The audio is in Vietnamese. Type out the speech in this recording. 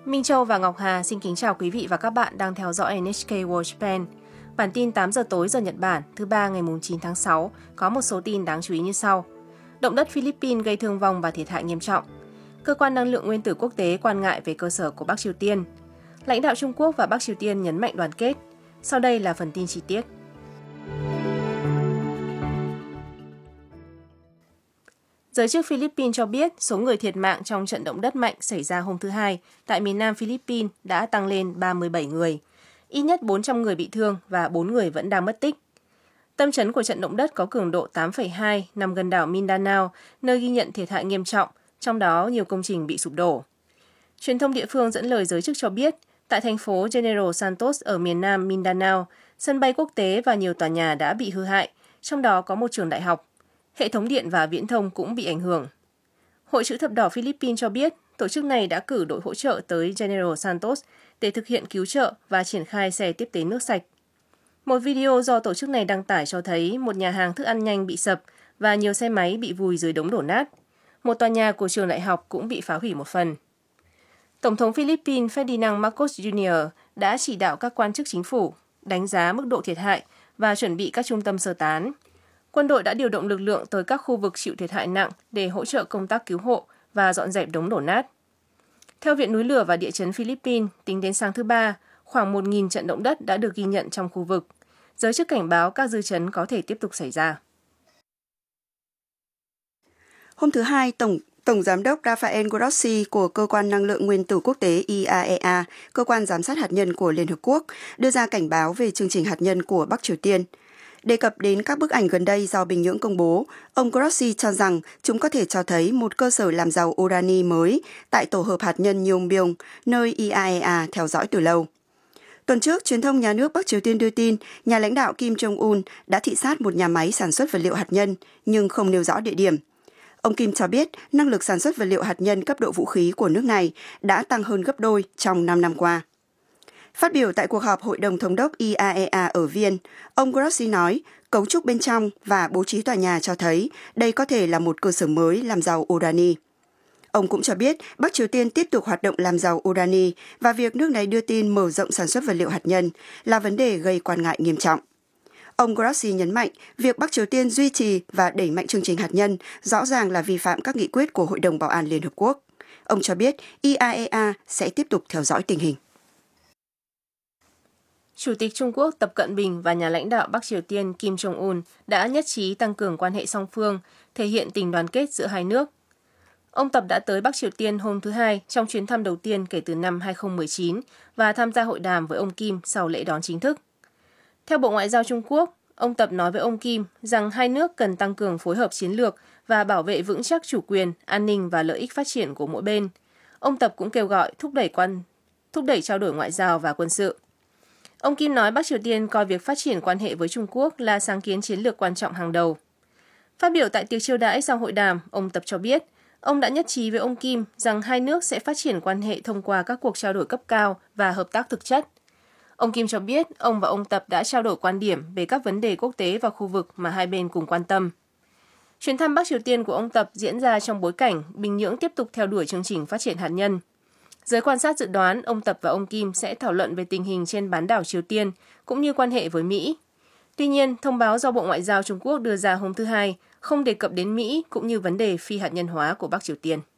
Minh Châu và Ngọc Hà xin kính chào quý vị và các bạn đang theo dõi NHK World Japan. Bản tin 8 giờ tối giờ Nhật Bản, thứ ba ngày 9 tháng 6, có một số tin đáng chú ý như sau. Động đất Philippines gây thương vong và thiệt hại nghiêm trọng. Cơ quan năng lượng nguyên tử quốc tế quan ngại về cơ sở của Bắc Triều Tiên. Lãnh đạo Trung Quốc và Bắc Triều Tiên nhấn mạnh đoàn kết. Sau đây là phần tin chi tiết. Giới chức Philippines cho biết số người thiệt mạng trong trận động đất mạnh xảy ra hôm thứ Hai tại miền nam Philippines đã tăng lên 37 người. Ít nhất 400 người bị thương và 4 người vẫn đang mất tích. Tâm chấn của trận động đất có cường độ 8,2 nằm gần đảo Mindanao, nơi ghi nhận thiệt hại nghiêm trọng, trong đó nhiều công trình bị sụp đổ. Truyền thông địa phương dẫn lời giới chức cho biết, tại thành phố General Santos ở miền nam Mindanao, sân bay quốc tế và nhiều tòa nhà đã bị hư hại, trong đó có một trường đại học. Hệ thống điện và viễn thông cũng bị ảnh hưởng. Hội chữ thập đỏ Philippines cho biết, tổ chức này đã cử đội hỗ trợ tới General Santos để thực hiện cứu trợ và triển khai xe tiếp tế nước sạch. Một video do tổ chức này đăng tải cho thấy một nhà hàng thức ăn nhanh bị sập và nhiều xe máy bị vùi dưới đống đổ nát. Một tòa nhà của trường đại học cũng bị phá hủy một phần. Tổng thống Philippines Ferdinand Marcos Jr. đã chỉ đạo các quan chức chính phủ đánh giá mức độ thiệt hại và chuẩn bị các trung tâm sơ tán. Quân đội đã điều động lực lượng tới các khu vực chịu thiệt hại nặng để hỗ trợ công tác cứu hộ và dọn dẹp đống đổ nát. Theo Viện Núi lửa và Địa chấn Philippines, tính đến sáng thứ Ba, khoảng 1.000 trận động đất đã được ghi nhận trong khu vực. Giới chức cảnh báo các dư chấn có thể tiếp tục xảy ra. Hôm thứ Hai, Tổng Giám đốc Rafael Grossi của Cơ quan Năng lượng Nguyên tử Quốc tế IAEA, cơ quan giám sát hạt nhân của Liên Hợp Quốc, đưa ra cảnh báo về chương trình hạt nhân của Bắc Triều Tiên. Đề cập đến các bức ảnh gần đây do Bình Nhưỡng công bố, ông Grossi cho rằng chúng có thể cho thấy một cơ sở làm giàu urani mới tại tổ hợp hạt nhân Yongbyon, nơi IAEA theo dõi từ lâu. Tuần trước, truyền thông nhà nước Bắc Triều Tiên đưa tin nhà lãnh đạo Kim Jong-un đã thị sát một nhà máy sản xuất vật liệu hạt nhân, nhưng không nêu rõ địa điểm. Ông Kim cho biết năng lực sản xuất vật liệu hạt nhân cấp độ vũ khí của nước này đã tăng hơn gấp đôi trong 5 năm qua. Phát biểu tại cuộc họp Hội đồng Thống đốc IAEA ở Viên, ông Grossi nói cấu trúc bên trong và bố trí tòa nhà cho thấy đây có thể là một cơ sở mới làm giàu urani. Ông cũng cho biết Bắc Triều Tiên tiếp tục hoạt động làm giàu urani và việc nước này đưa tin mở rộng sản xuất vật liệu hạt nhân là vấn đề gây quan ngại nghiêm trọng. Ông Grossi nhấn mạnh việc Bắc Triều Tiên duy trì và đẩy mạnh chương trình hạt nhân rõ ràng là vi phạm các nghị quyết của Hội đồng Bảo an Liên Hợp Quốc. Ông cho biết IAEA sẽ tiếp tục theo dõi tình hình. Chủ tịch Trung Quốc Tập Cận Bình và nhà lãnh đạo Bắc Triều Tiên Kim Jong-un đã nhất trí tăng cường quan hệ song phương, thể hiện tình đoàn kết giữa hai nước. Ông Tập đã tới Bắc Triều Tiên hôm thứ Hai trong chuyến thăm đầu tiên kể từ năm 2019 và tham gia hội đàm với ông Kim sau lễ đón chính thức. Theo Bộ Ngoại giao Trung Quốc, ông Tập nói với ông Kim rằng hai nước cần tăng cường phối hợp chiến lược và bảo vệ vững chắc chủ quyền, an ninh và lợi ích phát triển của mỗi bên. Ông Tập cũng kêu gọi thúc đẩy trao đổi ngoại giao và quân sự. Ông Kim nói Bắc Triều Tiên coi việc phát triển quan hệ với Trung Quốc là sáng kiến chiến lược quan trọng hàng đầu. Phát biểu tại tiệc chiêu đãi sau hội đàm, ông Tập cho biết, ông đã nhất trí với ông Kim rằng hai nước sẽ phát triển quan hệ thông qua các cuộc trao đổi cấp cao và hợp tác thực chất. Ông Kim cho biết ông và ông Tập đã trao đổi quan điểm về các vấn đề quốc tế và khu vực mà hai bên cùng quan tâm. Chuyến thăm Bắc Triều Tiên của ông Tập diễn ra trong bối cảnh Bình Nhưỡng tiếp tục theo đuổi chương trình phát triển hạt nhân. Giới quan sát dự đoán ông Tập và ông Kim sẽ thảo luận về tình hình trên bán đảo Triều Tiên cũng như quan hệ với Mỹ. Tuy nhiên, thông báo do Bộ Ngoại giao Trung Quốc đưa ra hôm thứ Hai không đề cập đến Mỹ cũng như vấn đề phi hạt nhân hóa của Bắc Triều Tiên.